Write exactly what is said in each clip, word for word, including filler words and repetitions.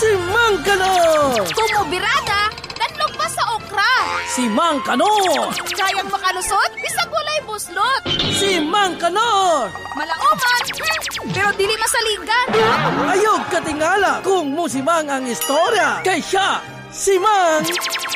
Si Mang Kanor! Tumubirada, kanlog pa sa okra. Si Mang Kanor! Kayang makalusot, bisag walay buslot. Si Mang Kanor! Malauman, hmm, pero dili masaligan. Ayog katingala kung musimang ang istorya. Kay siya, si Mang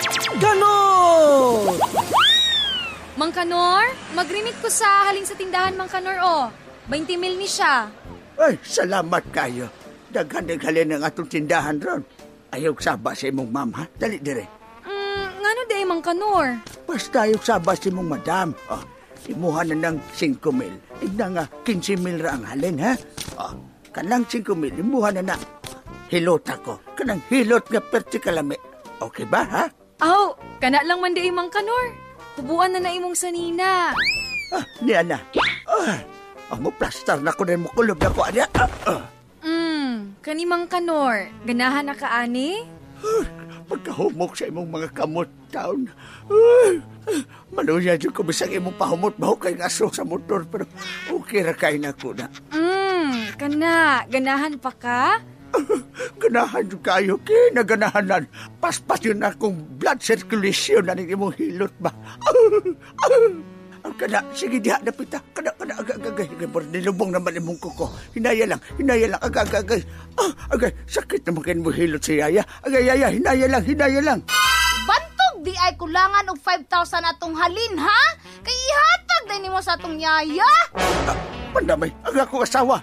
Kanor! Mang Kanor, magrinit ko sa halin sa tindahan, Mang Kanor, oh. twenty mil ni siya. Ay, salamat kayo. Daghan-daghalin ang atong tindahan ron. Ayaw saba sa imong ma'am, ha? Dali dire. Mm, ngano day, Mang Kanor? Basta ayaw saba sa imong madam. Oh, imuha na ng five mil. Igna nga, fifteen mil ra ang halin, ha? Oh, kanang five mil, imuha na na. Hilot ako. Kanang hilot nga perti kalami. Okay ba, ha? Aw, kana lang man day, Mang Kanor. Kubuan na na imong sanina. Ah, niya na. Ah, amo plastar na ko na mo kulob na ko. Niya. Ah, ah. Mm, kani Mang Kanor, ganahan na kaani? Pagkahumok sa imong mga kamot taon. Uh, Maluya dyan ko bisang imong pahumot ba kay ngaso sa motor pero okay ra kay na ko na. Mm, kana, ganahan pa ka? Uh, ganahan yung kayo, kinaganahanan. Paspas yun akong blood circulation na ning imong hilot ba. Uh, uh, Ang kana, sige diha na pita. Kana, kana, agagagay. Nilubong naman imong kuko. Hinaya lang, hinaya lang, agagagay. Ah, agay, sakit naman kayo mo hilot si Yaya. Agay, Yaya, hinaya lang, hinaya lang. Bantog di ay kulangan og five thousand atong halin, ha? Kay ihatag din mo sa atong Yaya. Ah, pandamay, aga ko asawa.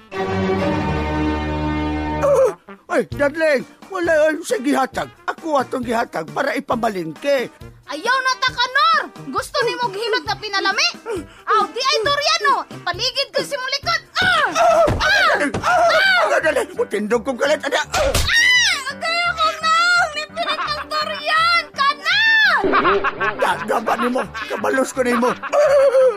Ah, ay, darling, wala ay sa gihatag. Ako atong gihatag para ipamalingke. Ayaw na ta, Kanor. Gusto ni mo gihilot na pinalami? Aw, di ay Doriano. Ipaligid ko si mong likod. Ah! Ah! Ah! Ah! Dali, mutindog kong galit. Ada. Ah! Ah! Agaya ko na! May pinatang Dorian! Kana! Gagaban ni mo. Kabalos ko ni mo.